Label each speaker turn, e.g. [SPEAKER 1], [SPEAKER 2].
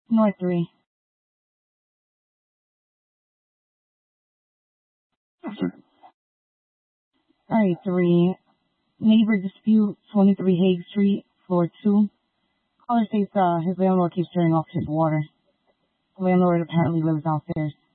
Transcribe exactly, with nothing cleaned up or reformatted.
[SPEAKER 1] North three.
[SPEAKER 2] After.
[SPEAKER 1] Alright, three. Neighbor dispute, twenty-three Hague Street, floor two. Caller states uh, his landlord keeps turning off his water. The landlord apparently lives downstairs.